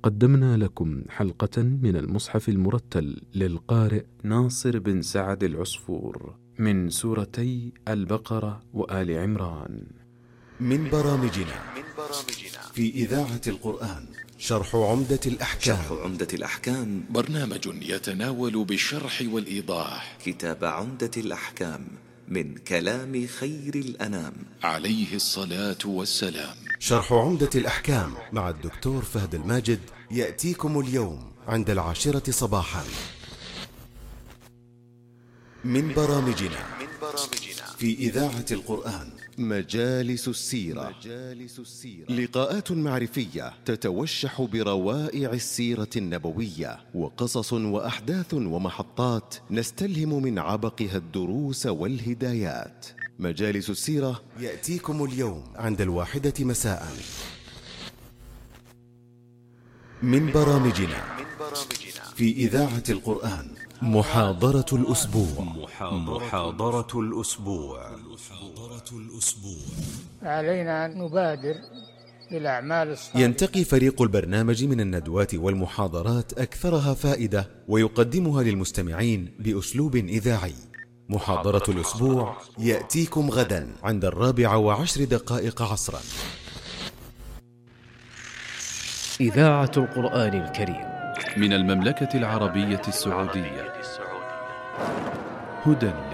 قدمنا لكم حلقة من المصحف المرتل للقارئ ناصر بن سعد العصفور من سورتي البقرة وآل عمران. من برامجنا في إذاعة القرآن شرح عمدة الأحكام. برنامج يتناول بالشرح والإيضاح كتاب عمدة الأحكام من كلام خير الأنام عليه الصلاة والسلام. شرح عمدة الأحكام مع الدكتور فهد الماجد يأتيكم اليوم عند 10 صباحا. من برامجنا في إذاعة القرآن مجالس السيرة، لقاءات معرفية تتوشح بروائع السيرة النبوية، وقصص وأحداث ومحطات نستلهم من عبقها الدروس والهدايات. مجالس السيرة يأتيكم اليوم عند 1 مساء. من برامجنا في إذاعة القرآن محاضرة الأسبوع. علينا أن نبادر بالأعمال الصالحة. ينتقي فريق البرنامج من الندوات والمحاضرات أكثرها فائدة ويقدمها للمستمعين بأسلوب إذاعي. محاضرة الأسبوع يأتيكم غدا عند 4:10 عصرا. إذاعة القرآن الكريم من المملكة العربية السعودية، هدى